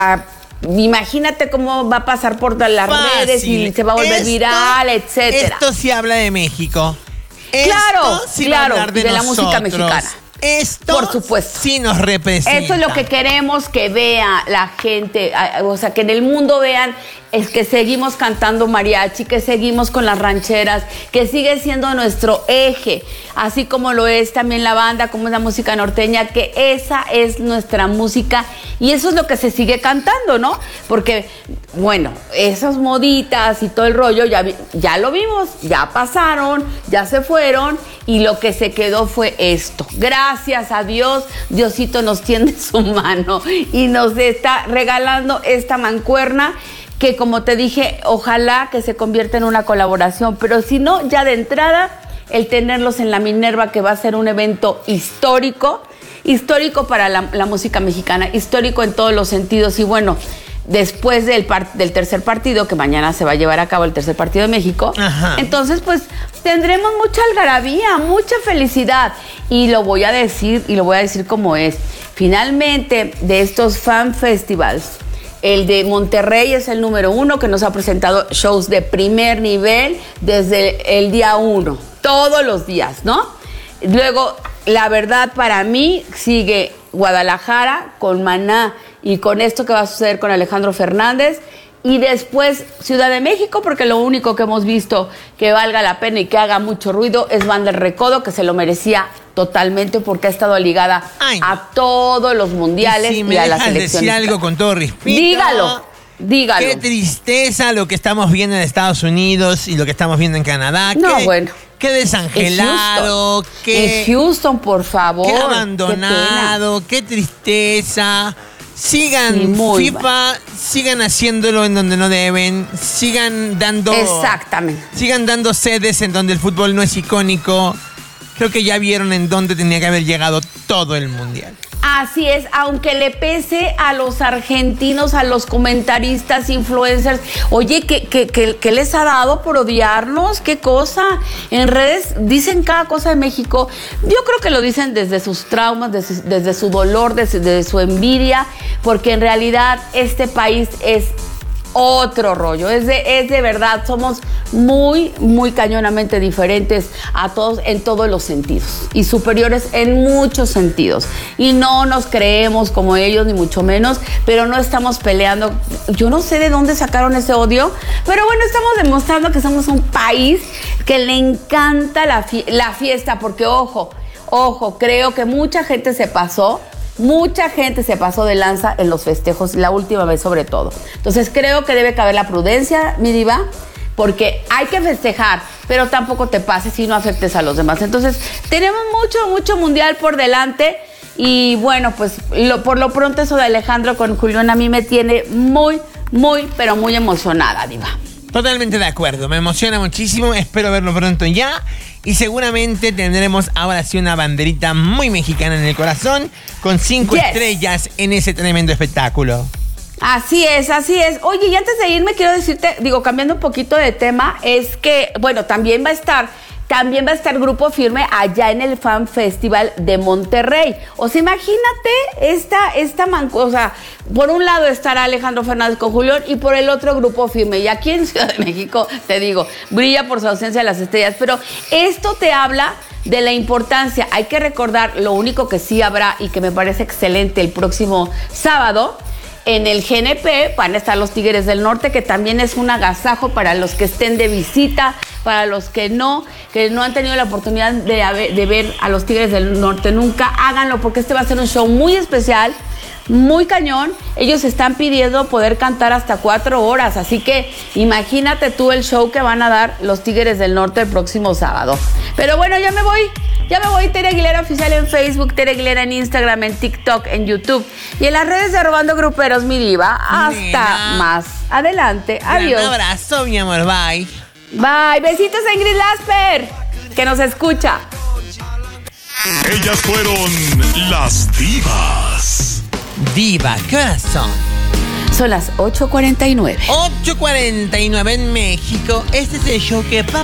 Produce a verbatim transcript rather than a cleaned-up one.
Imagínate cómo va a pasar por todas las Fácil. redes y se va a volver Esto, viral, etcétera. Esto sí habla de México. Claro, Esto sí claro, va a hablar de, de la nosotros. música mexicana. Esto Por supuesto. sí nos representa. Eso es lo que queremos que vea la gente, o sea, que en el mundo vean es que seguimos cantando mariachi, que seguimos con las rancheras, que sigue siendo nuestro eje, así como lo es también la banda, como es la música norteña, que esa es nuestra música y eso es lo que se sigue cantando, ¿no? Porque, bueno, esas moditas y todo el rollo ya, ya lo vimos, ya pasaron, ya se fueron y lo que se quedó fue esto. Gracias a Dios, Diosito nos tiende su mano y nos está regalando esta mancuerna que, como te dije, ojalá que se convierta en una colaboración, pero si no, ya de entrada, el tenerlos en la Minerva, que va a ser un evento histórico, histórico para la, la música mexicana, histórico en todos los sentidos. Y bueno, después del, par, del tercer partido, que mañana se va a llevar a cabo el tercer partido de México, Ajá. entonces pues tendremos mucha algarabía, mucha felicidad. Y lo voy a decir, y lo voy a decir como es. Finalmente, de estos fan festivals, el de Monterrey es el número uno, que nos ha presentado shows de primer nivel desde el día uno, todos los días, ¿no? Luego, la verdad, para mí, sigue Guadalajara con Maná y con esto que va a suceder con Alejandro Fernández. Y después Ciudad de México, porque lo único que hemos visto que valga la pena y que haga mucho ruido es Banda El Recodo, que se lo merecía totalmente porque ha estado ligada Ay. a todos los mundiales y, si me y a las elecciones. Decir algo con todo respeto. Dígalo, dígalo. Qué tristeza lo que estamos viendo en Estados Unidos y lo que estamos viendo en Canadá. No, qué, bueno. Qué desangelado, en qué... En Houston, por favor. Qué abandonado, qué, qué tristeza. Sigan, sí, FIFA, mal. sigan haciéndolo en donde no deben, sigan dando... Exactamente. Sigan dando sedes en donde el fútbol no es icónico. Creo que ya vieron en dónde tenía que haber llegado todo el mundial. Así es, aunque le pese a los argentinos, a los comentaristas, influencers. Oye, ¿qué, qué, qué, qué les ha dado por odiarnos? ¿Qué cosa? En redes dicen cada cosa de México. Yo creo que lo dicen desde sus traumas, desde, desde su dolor, desde, desde su envidia, porque en realidad este país es otro rollo, es de, es de verdad, somos muy, muy cañonamente diferentes a todos en todos los sentidos y superiores en muchos sentidos y no nos creemos como ellos ni mucho menos, pero no estamos peleando. Yo no sé de dónde sacaron ese odio, pero bueno, estamos demostrando que somos un país que le encanta la, fie- la fiesta, porque ojo, ojo, creo que mucha gente se pasó Mucha gente se pasó de lanza en los festejos, la última vez sobre todo. Entonces creo que debe caber la prudencia, mi diva, porque hay que festejar, pero tampoco te pases y no afectes a los demás. Entonces tenemos mucho, mucho mundial por delante y bueno, pues lo, por lo pronto eso de Alejandro con Julián a mí me tiene muy, muy, pero muy emocionada, diva. Totalmente de acuerdo, me emociona muchísimo, espero verlo pronto ya y seguramente tendremos ahora sí una banderita muy mexicana en el corazón con cinco yes. estrellas en ese tremendo espectáculo. Así es, así es. Oye, y antes de irme quiero decirte, digo, cambiando un poquito de tema, es que, bueno, también va a estar... También va a estar Grupo Firme allá en el Fan Festival de Monterrey. O sea, imagínate esta, esta manco, o sea, por un lado estará Alejandro Fernández con Julián y por el otro Grupo Firme. Y aquí en Ciudad de México, te digo, brilla por su ausencia las estrellas. Pero esto te habla de la importancia. Hay que recordar lo único que sí habrá y que me parece excelente el próximo sábado. En el G N P van a estar los Tigres del Norte, que también es un agasajo para los que estén de visita, para los que no, que no han tenido la oportunidad de, haber, de ver a los Tigres del Norte nunca, háganlo porque este va a ser un show muy especial, muy cañón. Ellos están pidiendo poder cantar hasta cuatro horas, así que imagínate tú el show que van a dar los Tigres del Norte el próximo sábado. Pero bueno, ya me voy. Ya me voy, Tere Aguilera Oficial en Facebook, Tere Aguilera en Instagram, en TikTok, en YouTube y en las redes de Robando Gruperos, mi diva. Hasta Nena. Más adelante. Adiós. Un abrazo, mi amor. Bye. Bye. Besitos a Ingrid Lasper, que nos escucha. Ellas fueron las divas. Diva, ¿qué horas son? Son las ocho cuarenta y nueve. ocho cuarenta y nueve en México. Este es el show que va